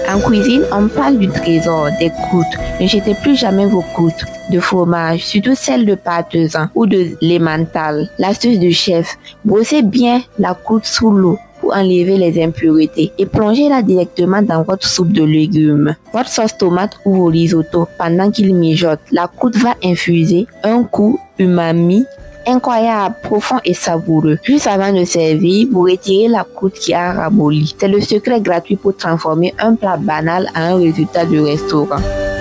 En cuisine, on parle du trésor, des croûtes. Ne jetez plus jamais vos croûtes de fromage, surtout celles de parmesan ou de l'emmental. L'astuce du chef, brossez bien la croûte sous l'eau pour enlever les impuretés et plongez-la directement dans votre soupe de légumes, votre sauce tomate ou vos risottos. Pendant qu'il mijote, la croûte va infuser un goût umami incroyable, profond et savoureux. Juste avant de servir, vous retirez la croûte qui a ramolli. C'est le secret gratuit pour transformer un plat banal en un résultat de restaurant.